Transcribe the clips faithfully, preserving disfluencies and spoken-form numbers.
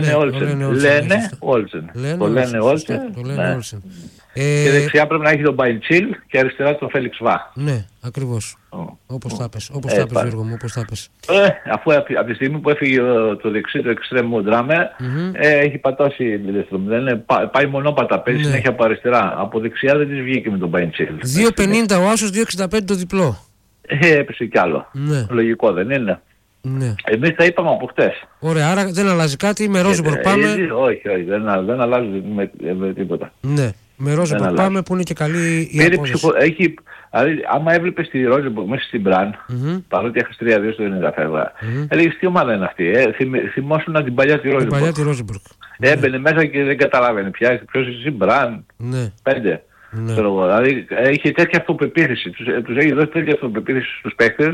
Ναι, Λένε Όλσεν. Το λένε Όλσεν. Ε... Και δεξιά πρέπει να έχει τον Μπαϊντσίλ και αριστερά τον Φέλιξ Βά. Ναι, ακριβώς. Oh. Όπως τα πες, όπως ε, τα πες Γιώργο μου, όπως τα πες. Ε, αφού από τη στιγμή που έφυγε το δεξί, το εξτρέμου Ντράμερ, mm-hmm. ε, έχει πατώσει η Λίλεστρομ. Δεν πάει μονόπατα, παίζει ναι. συνέχεια από αριστερά. Από δεξιά δεν της βγήκε με τον Μπαϊντσίλ. δύο πενήντα ο Άσος, δύο εξήντα πέντε το διπλό. Ε, έπεσε κι άλλο. Ναι. Λογικό δεν είναι. Ναι. Εμείς τα είπαμε από χτες. Ωραία, άρα δεν αλλάζει κάτι, με Ρόζεμπορκ πάμε. Ε, όχι, όχι, δεν, δεν αλλάζει με, με τίποτα. Ναι. Με Ρόζεμπορκ πάμε που είναι και καλή η Πήρε απόδοση. Ψυχο... Έχει... Δηλαδή, άμα έβλεπες τη Ρόζεμπορκ μέσα στην Μπραν, mm-hmm. παρότι έχασε τρία δύο στο ενενήντα φεύγα, mm-hmm. έλεγες τι ομάδα είναι αυτή, ε? Θυμ... θυμόσουνα την παλιά τη Ρόζεμπορκ. Την παλιά τη Ρόζεμπορκ. Έμπαινε ναι. μέσα και δεν καταλάβαινε πια, ποιος είσαι εσύ Μπραν, ναι. πέντε. Ναι. Δηλαδή έχει τέτοια αυτοπεποίθηση, τους, τους έχει δώσει τέτοια αυτοπεποίθηση στους παίκτες,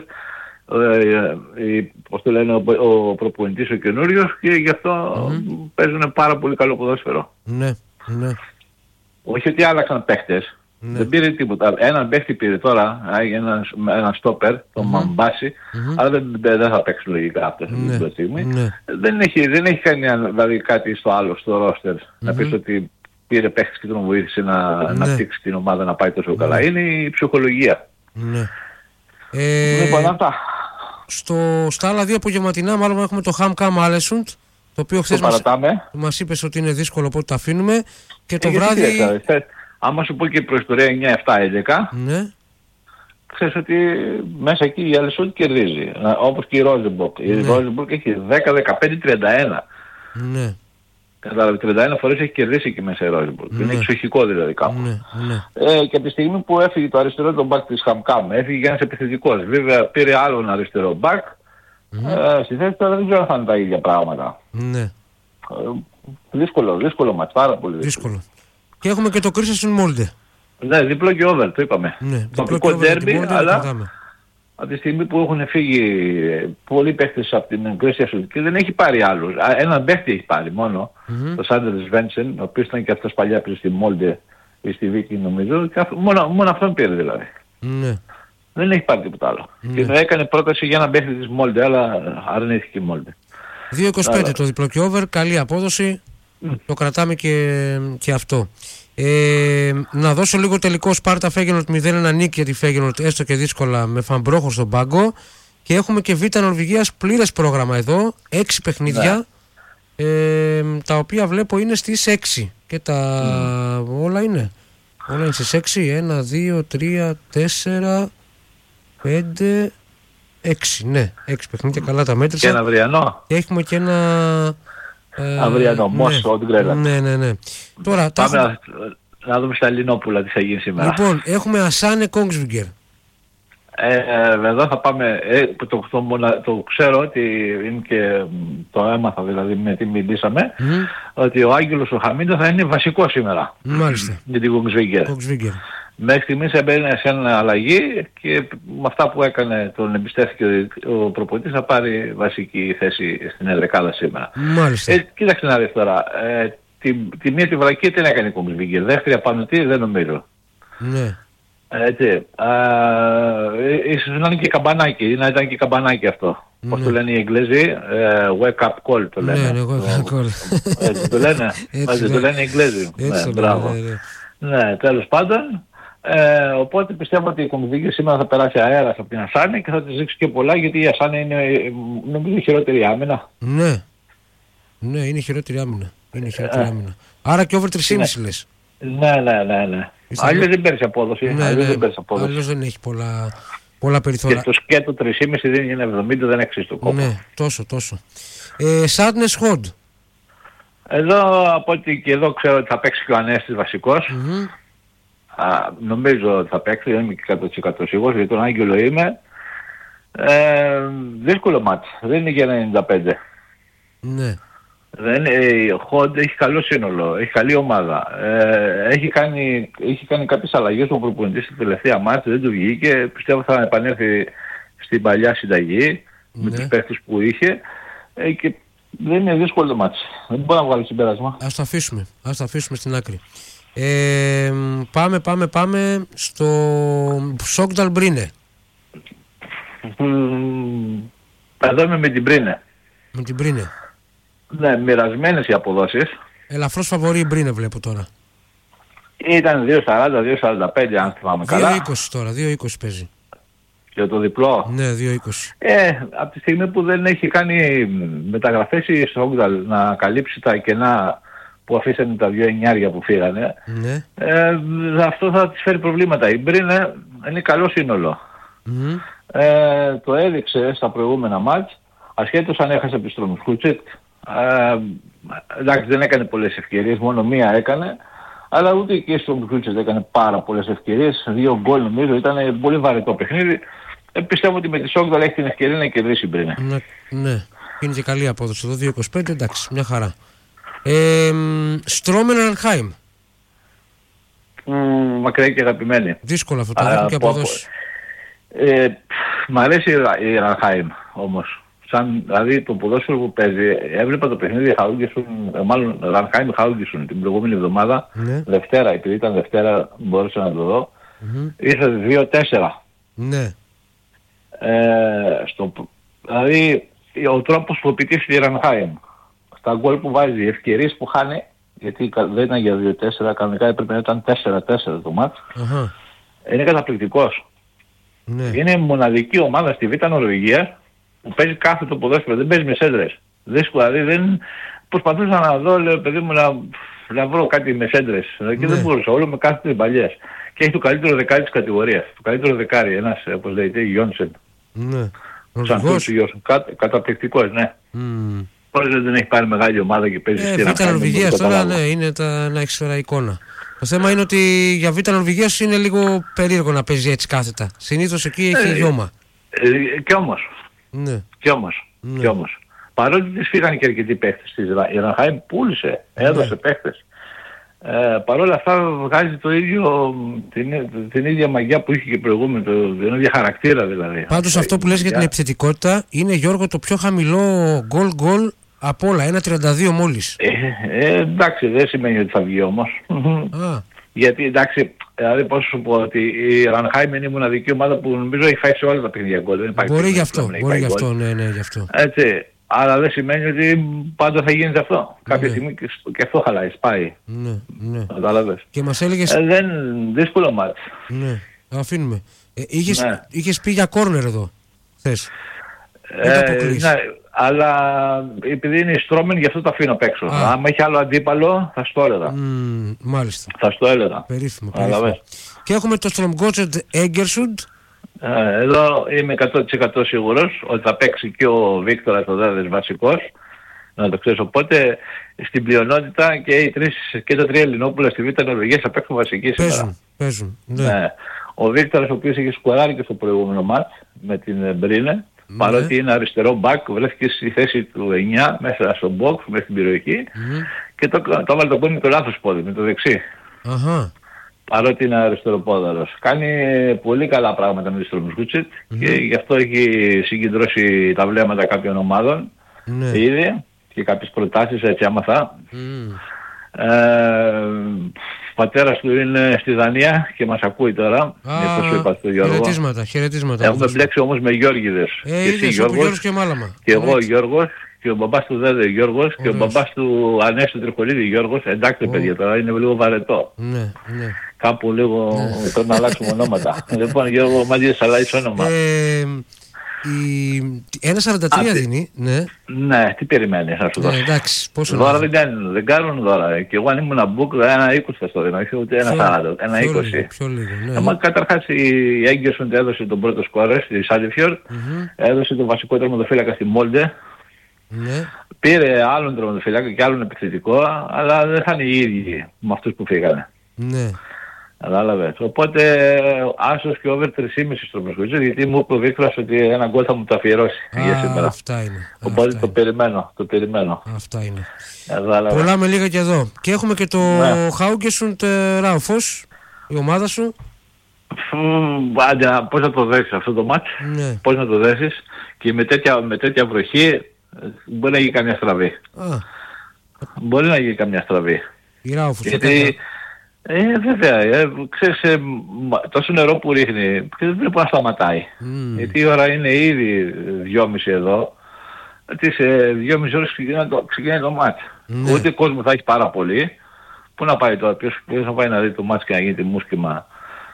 ε, πώς το λένε, ο, ο προπονητής ο καινούριος και γι' αυτό mm-hmm. παίζουν πάρα πολύ καλό ποδόσφαιρο. Ναι, ναι. Όχι ότι άλλαξαν παίχτες, ναι. δεν πήρε τίποτα. Έναν παίχτη πήρε τώρα, έναν ένα στόπερ, τον mm-hmm. Μαμπάση, mm-hmm. αλλά δεν, δεν θα παίξει λογικά αυτές ναι. αυτή τη στιγμή. Ναι. Δεν, έχει, δεν έχει κάνει δηλαδή, κάτι στο άλλο, στο ρόστερ, mm-hmm. να πεις ότι πήρε παίχτες και τον βοήθησε να, ναι. να πτύξει την ομάδα να πάει τόσο ναι. καλά. Είναι η ψυχολογία. Ναι. Ε, λοιπόν, αυτά. Στο, στα άλλα δύο απογευματινά μάλλον έχουμε το Χαμ Καμ Άλεσουντ, το οποίο χθες μας, μας είπες ότι είναι δύσκολο οπότε το αφήνουμε και το ε, βράδυ... Θε, άμα σου πω και προϊστορία εννιά επτά έντεκα, ναι. ξέρεις ότι μέσα εκεί η Άλεσουντ κερδίζει, όπως και η Ρόζεμπορκ. Η ναι. Ρόζεμπορκ έχει δέκα δεκαπέντε τριάντα ένα. Ναι. Κατάλαβε, τριάντα ένα φορές έχει κερδίσει εκεί μέσα η Ρόζεμπορκ. Ναι. Είναι εξοχικό δηλαδή κάπου. Ναι. Ναι. Ε, και από τη στιγμή που έφυγε το αριστερό τον μπακ της Χαμκάμ, έφυγε ένας επιθετικός. Βέβαια πήρε άλλον αριστερό μπακ. Mm. Ε, στη θέση τώρα δεν ξέρω αν θα είναι τα ίδια πράγματα. Ναι. Ε, δύσκολο, δύσκολο μας, πάρα πολύ δύσκολο. δύσκολο. Και έχουμε και το Κρίστενσεν Μόλντε. Ναι, διπλό και over, το είπαμε. Ναι, τοπικό ντέρμπι, αλλά από τη στιγμή που έχουν φύγει πολλοί παίχτες από την Κρίστενσεν και δεν έχει πάρει άλλους. Έναν παίχτη έχει πάρει μόνο, mm-hmm. το Σάντερ Βένσεν, ο οποίος ήταν και αυτός παλιά πριν στη Μόλντε ή στη Βίκη νομίζω, και μόνο, μόνο αυτόν πήρε δηλαδή. Ναι. Δεν έχει πάρει τίποτα άλλο. Ναι. Και έκανε πρόταση για έναν παίχτη της Μόλντε, αλλά αρνήθηκε η Μόλντε. δύο είκοσι πέντε το διπλό και over, καλή απόδοση, mm. το κρατάμε και, και αυτό. Ε, να δώσω λίγο τελικό Σπάρτα Φέγενορντ μηδέν ένα νίκη για τη Φέγενορντ έστω και δύσκολα με Φαμπρόχο στον πάγκο και έχουμε και Β' Νορβηγίας πλήρες πρόγραμμα εδώ, έξι παιχνίδια ναι. ε, τα οποία βλέπω είναι στις έξι και τα mm. όλα είναι όλα είναι στις έξι, ένα, δύο, τρία, τέσσερα, πέντε, έξι, ναι, έξι παιχνίδια, καλά τα μέτρησα. Και ένα αυριανό. Και έχουμε και ένα Ε, Αυριανό, Μόσχο, ό,τι κρέτα. Ναι, ναι, ναι. Τώρα, πάμε έχουμε... να, να δούμε στα Ελληνόπουλα τι θα γίνει σήμερα. Λοιπόν, έχουμε Ασάνε Κόγκσβιγκερ. Ε, ε, εδώ θα πάμε, ε, το, το, το, το ξέρω ότι είναι και το έμαθα δηλαδή με τι μιλήσαμε, mm. ότι ο Άγγελος ο Χαμίντα θα είναι βασικό σήμερα. Μάλιστα. Για την Κόγκσβιγκερ. Μέχρι στιγμής έμπαινε σε ένα αλλαγή και με αυτά που έκανε τον εμπιστεύτηκε ο προπονητής θα πάρει βασική θέση στην εδρεκάδα σήμερα. Μάλιστα. Ε, κοίταξε να δεις τώρα, ε, τη, τη μία τη βρακή τι έκανε η Κόγκσβιγκερ, δεύτερη απάνω τι δεν νομίζω. Ναι. Έτσι, ε, ίσως να είναι και καμπανάκι, να ήταν και καμπανάκι αυτό. Ναι. Πώς το λένε οι Εγγλέζοι, ε, wake up call το λένε. Ναι, ναι, wake up call. Έτσι το λένε, έτσι το λένε οι Εγγλέζοι. Έτσι ναι, μπράβο. Ναι, ναι. ναι, τέλος πάντων. Ε, οπότε πιστεύω ότι η Κόγκσβιγκερ σήμερα θα περάσει αέρας από την Ασάνε και θα της δείξει και πολλά γιατί η Ασάνε είναι νομίζω χειρότερη άμυνα. Ναι, ναι είναι χειρότερη άμυνα. Είναι χειρότερη ε, άμυνα. Άρα και over τρία κόμμα πέντε λες. Ναι, ναι, ναι, ναι. Αλλιώς δεν παίρνει απόδοση. Ναι, αλλιώς ναι, δεν παίρνει απόδοση. Αλλιώς δεν έχει πολλά, πολλά περιθώρια. Και το σκέτο τρία κόμμα πέντε δίνει ένα εβδομήντα, δεν αξίζει το κόπο. Ναι, τόσο, τόσο. Ε, Sadness Hod. Εδώ από ό,τι και εδώ ξέρω ότι θα παίξει και ο Ανέστης βασικός. Mm-hmm. Α, νομίζω ότι θα παίξει, δεν είμαι και εκατό τοις εκατό σίγουρος, γιατί τον Άγγελο είμαι. Ε, δύσκολο μάτι, δεν είναι για ενενήντα πέντε. Ναι. Δεν, ε, ο Χοντ έχει καλό σύνολο, έχει καλή ομάδα. Ε, έχει, κάνει, έχει κάνει κάποιες αλλαγές που προπονητής στην τελευταία μάτι, δεν του βγήκε. Πιστεύω θα επανέλθει στην παλιά συνταγή, ναι. με τους παίχτες που είχε. Ε, και δεν είναι δύσκολο το μάτι. Δεν μπορεί να βγάλει συμπέρασμα. Ας το αφήσουμε, ας το αφήσουμε στην άκρη. Ε, πάμε, πάμε, πάμε στο Σόγκνταλ Μπρίνε. Εδώ είμαι με την Μπρίνε. Με την Μπρίνε. Ναι, μοιρασμένες οι αποδόσεις. Ελαφρώς φαβορεί η Μπρίνε βλέπω τώρα. Ήταν δύο σαράντα δύο σαράντα πέντε αν θυμάμαι καλά. δύο είκοσι τώρα, δύο είκοσι παίζει. Για το διπλό. Ναι, δύο είκοσι. Ε, από τη στιγμή που δεν έχει κάνει μεταγραφές η Σόγδαλ να καλύψει τα κενά που αφήσανε τα δύο εννιάρια που φύγανε, ναι. ε, αυτό θα της φέρει προβλήματα. Η Μπρίνε είναι καλό σύνολο. Mm. Ε, το έδειξε στα προηγούμενα μάτς, ασχέτως αν έχασε επί Στρομσκούτσεκ. Ε, εντάξει, δεν έκανε πολλές ευκαιρίες, μόνο μία έκανε, αλλά ούτε και στο Στρομσκούτσεκ έκανε πάρα πολλές ευκαιρίες. Δύο γκολ νομίζω, ήταν πολύ βαρετό παιχνίδι. Ε, πιστεύω ότι με τη Σόγδαλ έχει την ευκαιρία να κερδίσει η Μπρίνε. Ναι, ναι. Είναι και καλή απόδοση εδώ, δύο είκοσι πέντε, εντάξει, μια χαρά. Ε, Στρόμεν Ρανχάιμ. Μακριά και αγαπημένη. Δύσκολο αυτό το δείχνει και αποδόσει. Ε, μ' αρέσει η Ρανχάιμ όμως. Σαν, δηλαδή το ποδόσφαιρο που παίζει, έβλεπα το παιχνίδι Χαούγκισουν, μάλλον Ρανχάιμ Χαούγκισουν την προηγούμενη εβδομάδα, ναι. Δευτέρα, επειδή ήταν Δευτέρα μπορούσα να το δω, mm-hmm. ήρθε δύο τέσσερα. Ναι. Ε, στο, δηλαδή ο τρόπος που επιτύχει η Ρανχάιμ, στα γκολ που βάζει, οι ευκαιρίες που χάνει, γιατί δεν ήταν για δύο τέσσερα, κανονικά έπρεπε να ήταν τέσσερα τέσσερα το μάτς, uh-huh. είναι καταπληκτικός. Ναι. Είναι μοναδική ομάδα στη Β' Νορβηγία που παίζει κάθε το ποδόσφαιρο, δεν παίζει με σέντρες. Δηλαδή δεν προσπαθούσα να δω, λέω παιδί μου, να, να βρω κάτι με σέντρες ναι. και δεν μπορούσα, όλο με κάθε παλιές. Και έχει το καλύτερο δεκάρι της κατηγορίας. Το καλύτερο δεκάρι, ένας, όπως λέγεται, Γιόνσεν. Ναι. Νορβηγός. Κα, καταπληκτικός, ναι. Mm. Πώς δεν έχει πάρει μεγάλη ομάδα και παίζει στη Β' Νορβηγίας τώρα, ναι, είναι τα, να έχεις τώρα εικόνα. Το θέμα είναι ότι για Β' Νορβηγίας είναι λίγο περίεργο να παίζει έτσι κάθετα. Συνήθως εκεί έχει λιώμα. Ε, ε, κι όμως. Ναι. Κι όμως. Ναι. Κι όμως. Παρότι της φύγανε και αρκετοί παίχτες της, η Ρανχάιμ πούλησε, έδωσε ναι. παίχτες. Ε, Παρ' όλα αυτά βγάζει το ίδιο, την, την ίδια μαγιά που είχε και προηγούμενο, την ίδια χαρακτήρα δηλαδή. Πάντως ε, αυτό που λες για την επιθετικότητα είναι, Γιώργο, το πιο χαμηλό γκολ γκολ από όλα, ένα τριάντα δύο μόλις. Ε, ε, εντάξει, δεν σημαίνει ότι θα βγει όμως. Α. Γιατί εντάξει, δηλαδή πώς σου πω ότι η Ρανχάιμ είναι η μοναδική ομάδα που νομίζω έχει φάει σε όλα τα παιχνίδια γκολ. Μπορεί γι' αυτό, μπορεί γι' αυτό, ναι, ναι, γι' αυτό. Έτσι. Αλλά δεν σημαίνει ότι πάντα θα γίνεται αυτό. Ναι. Κάποια στιγμή και, και αυτό χαλάει, σπάει. Ναι, ναι. Κατάλαβες. Και μας έλεγες... Ε, δεν, δύσκολο μάτς. Ναι, αφήνουμε. Ε, είχες, ναι. είχες πει για κόρνερ εδώ, θες. Ε, ναι, αλλά επειδή είναι Στρόμεν, γι' αυτό το αφήνω απ' έξω. Αν έχει άλλο αντίπαλο, θα στο έλεγα. Mm, μάλιστα. Θα στο έλεγα. Περίφημο, περίφημο. Και έχουμε το Στρομγκότσεντ Έγκερσουντ. Ε, εδώ είμαι εκατό τοις εκατό σίγουρος ότι θα παίξει και ο Βίκτορας ο Δέδες βασικός, να το ξέρεις. Οπότε στην πλειονότητα και οι τρεις και τα τρία Ελληνόπουλα στη Β' Νορβηγία θα παίξουν βασική σήμερα. Παίζουν, παίζουν. Ναι. Ναι. Ο Βίκτορας ο οποίος είχε σκοράρει και στο προηγούμενο μάτς με την Μπρίνε, ναι. παρότι είναι αριστερό μπακ, βρέθηκε στη θέση του εννιά μέσα στο box, μέσα στην περιοχή mm. και το, το έβαλε το πόδι με το λάθος πόδι, με το δεξί. Uh-huh. Παρότι είναι αριστεροπόδαρος. Κάνει πολύ καλά πράγματα με τη Στρομσκούτσεκ mm-hmm. και γι' αυτό έχει συγκεντρώσει τα βλέμματα κάποιων ομάδων mm-hmm. ήδη και κάποιες προτάσεις έτσι άμαθα. Mm. Ε, πατέρας του είναι στη Δανία και μας ακούει τώρα. Ah, σου είπα στο Γιώργο. Χαιρετίσματα, χαιρετίσματα. Έχουμε μπλέξει όμως με Γιώργηδες. Ε, και εσύ Γιώργος, Γιώργος και Μάλαμα. Και εγώ ο Γιώργος. Και ο μπαμπάς του Δέδε Γιώργος Ωραίος. Και ο μπαμπάς του Ανέστου Τριχολίδη Γιώργος. Εντάξει oh. παιδιά, τώρα είναι λίγο βαρετό. Ναι, ναι. Κάπου λίγο πρέπει να αλλάξουμε ονόματα. Λοιπόν, Γιώργο, μάλιστα αλλάξεις όνομα. Ε, η... ένα σαράντα τρία δίνει, ναι. Ναι, τι περιμένεις να σου δώσω. Ναι, εντάξει, πόσο δώρα δεν κάνουν, δεν κάνουν δώρα. Και εγώ αν ήμουν μπουκ, ένα είκοσι θα στο δίνω, όχι ούτε ένα σαράντα, ένα είκοσι. Πιο λίγο, ναι. Εμα, καταρχάς η Έγκερσουντ έδωσε τον πρώτο σκόρερ στη Σάντιφιορ, mm-hmm. έδωσε τον βασικό τερματοφύλακα στη Μόλντε. Ναι. Πήρε άλλον τερματοφύλακα και άλλον επιθετικό, αλλά δεν θα είναι οι ίδιοι με αυτούς που φύγανε. Ναι. Κατάλαβες. Οπότε άσος και over τρία κόμμα πέντε στο Μοσκοβίτσιο, γιατί μου είπε ο Βίκτορας ότι ένα γκολ θα μου το αφιερώσει Α, για σήμερα. Αυτά είναι. Οπότε αυτά το είναι. περιμένω, το περιμένω. Αυτά είναι. Κατάλαβες. Πολλά με λίγα και εδώ. Και έχουμε και το ναι. Χάουγκεσουντ Ράουφος, η ομάδα σου. Άντε, πώς να το δέσεις αυτό το μάτς, ναι. πώς να το δέσεις και με τέτοια, με τέτοια βροχή μπορεί να γίνει καμιά στραβή. Α. Μπορεί να γίνει καμιά στραβή. Η Ράουφος. Γιατί, ε, βέβαια, ε, ξέρεις, ε, τόσο νερό που ρίχνει και δεν βλέπω να σταματάει. Mm. Γιατί η ώρα είναι ήδη δυόμιση εδώ. τις ε, δυόμιση ώρες ξεκινάει το, ξεκινάει το μάτς. Ναι. Ούτε κόσμο θα έχει πάρα πολύ. Πού να πάει τώρα, ποιος, ποιος να πάει να δει το μάτς και να γίνει μουσκεμα.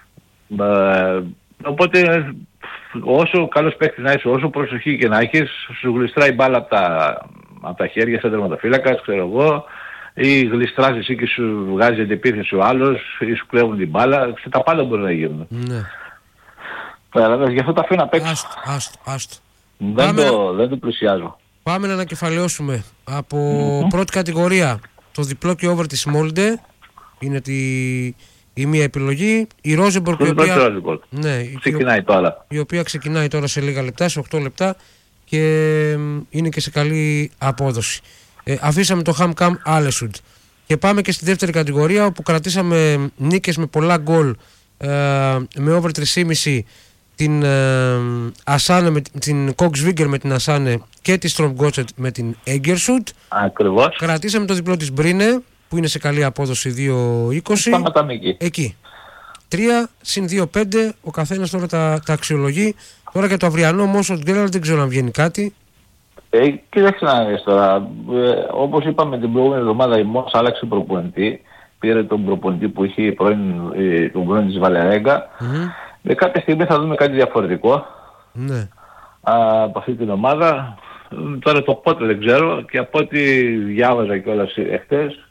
Ε, οπότε όσο καλός παίκτης να είσαι, όσο προσοχή και να έχεις, σου γλιστράει μπάλα από τα, από τα χέρια σαν τερματοφύλακας, ξέρω εγώ, ή γλιστράς εσύ και σου βγάζει αντεπίθεση ο άλλος, ή σου κλέβουν την μπάλα, σε τα πάντα μπορεί να γίνουν. Ναι. Πέρα, γι' αυτό τα αφήνω να παίξω. Άστο, άστο, άστο. Δεν, το, δεν το πλησιάζω. Πάμε να ανακεφαλαιώσουμε από mm-hmm. πρώτη κατηγορία το διπλό και over της Molde. Είναι τη, η μία επιλογή. Η Rosenborg, η οποία, ναι, ξεκινάει η, τώρα. η οποία ξεκινάει τώρα σε λίγα λεπτά, σε οκτώ λεπτά και είναι και σε καλή απόδοση. Ε, αφήσαμε το HamKam Aalesund και πάμε και στη δεύτερη κατηγορία, όπου κρατήσαμε νίκες με πολλά γκολ, ε, με over τρία κόμμα πέντε, την ε, Ασάνε με την Kongsvinger με την Ασάνε και τη Strømsgodset με την Egersund. Ακριβώς. Κρατήσαμε το διπλό της Μπρίνε που είναι σε καλή απόδοση δύο είκοσι. Σταματάμε εκεί. Εκεί. τρία συν δύο πέντε, ο καθένας τώρα τα, τα αξιολογεί. Τώρα για το αυριανό Mossos Γκρέλα δεν ξέρω αν βγαίνει κάτι. Ε, κοίταξε να δεις τώρα. Ε, όπως είπαμε την προηγούμενη εβδομάδα, η Mos άλλαξε προπονητή. Πήρε τον προπονητή που είχε πρώην, ε, τον πρώην της Βαλερέγκα. Mm-hmm. Ε, κάποια στιγμή θα δούμε κάτι διαφορετικό ναι. α, από αυτή την ομάδα. Τώρα το πότε δεν ξέρω, και από ό,τι διάβαζα κιόλας εχθές,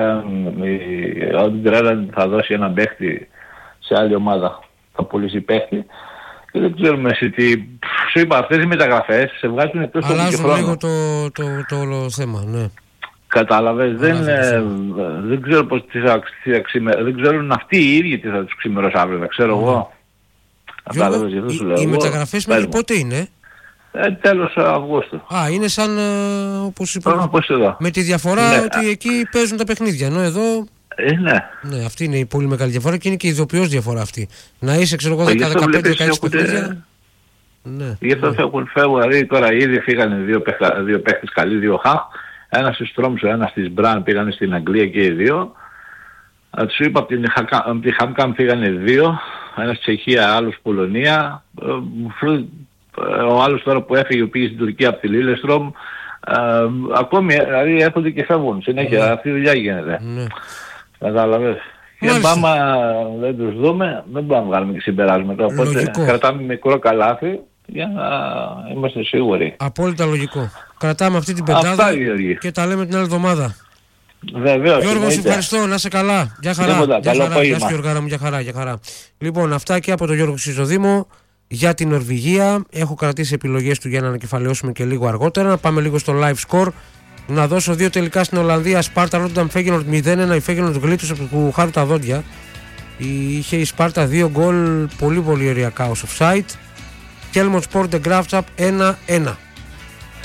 ε, ο Γκρέλαν θα δώσει έναν παίχτη σε άλλη ομάδα. Θα πουλήσει παίχτη. Και δεν ξέρουμε εσύ τι... Σου είπα, αυτές οι μεταγραφές σε βγάζουν εκτός από και χρόνο. Αλλάζουν λίγο το, το, το όλο θέμα, ναι. Κατάλαβες, δεν, ε, δεν ξέρω πώς τι θα, τι θα ξημερώσουν, δεν ξέρουν αυτοί οι ίδιοι τι θα τους ξημερώσουν αύριο, δεν ξέρω mm. εγώ. Γιώργο, οι, οι μεταγραφές μέχρι πότε είναι? Ε, τέλος Αυγούστου. Α, είναι σαν, ε, όπως είπα, με τη διαφορά ναι. ότι εκεί παίζουν τα παιχνίδια, ενώ εδώ... Ε, ναι. Ναι, αυτή είναι η πολύ μεγάλη διαφορά και είναι και η ειδοποιώς διαφορά αυτή. Να είσαι, ξέρω εγώ, δέκα δεκαπέντε δεκαέξι παιχνίδια. Ναι. Γι' αυτό θα έχουν φεύγει, τώρα ήδη φύγανε δύο, παιχτα, δύο παίχτες καλοί, δύο χαχ. Ένας της Τρόμσο, ένας της Μπραν πήγανε στην Αγγλία και οι δύο. Σου είπα από την HamKam φύγανε δύο. Ένας Τσεχία, άλλος Πολωνία. Ο άλλος τώρα που έφυγε πήγε στην Τουρκία από τη Λίλεστρομ. Ακόμη δηλαδή έρχονται και φεύγουν συνέχεια. Mm. Αυτή η δουλειά γίνεται. Mm. Κατάλαβες. Και πάμε δεν τους δούμε, δεν μπορούμε να βγάλουμε και συμπεράσματα. Οπότε λογικό. Κρατάμε μικρό καλάθι για να είμαστε σίγουροι. Απόλυτα λογικό. Κρατάμε αυτή την πεντάδα. Αυτά, και τα λέμε την άλλη εβδομάδα. Βεβαίως. Γιώργο, σε ευχαριστώ. Να είσαι καλά. Γεια χαρά. Τίποτα, για καλό χαρά. Γεια σου Γιώργαρα μου. Για χαρά, για χαρά. Λοιπόν, αυτά και από τον Γιώργο Ξυζοδήμο για την Νορβηγία. Έχω κρατήσει επιλογές του για να ανακεφαλαιώσουμε και λίγο αργότερα. Να πάμε λίγο στο live score. Να δώσω δύο τελικά στην Ολλανδία. Σπάρτα Ρότερνταμ Φέγενορντ μηδέν ένα. Η Φέγενορντ γλίτωσε από που χάρου τα δόντια. Είχε η Σπάρτα δύο γκολ πολύ πολύ ωριακά ως offside. Κέλμοντ Σπορ Ντε Γκράφτσαπ ένα ένα.